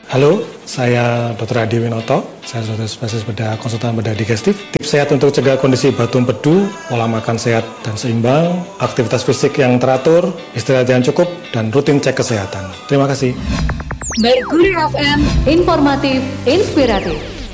Halo, saya Dr. Adi Winoto. Saya spesialis bedah konsultan bedah digestif. Tips sehat untuk cegah kondisi batu empedu, pola makan sehat dan seimbang, aktivitas fisik yang teratur, istirahat yang cukup, dan rutin cek kesehatan. Terima kasih. Mercury FM, informatif, inspiratif.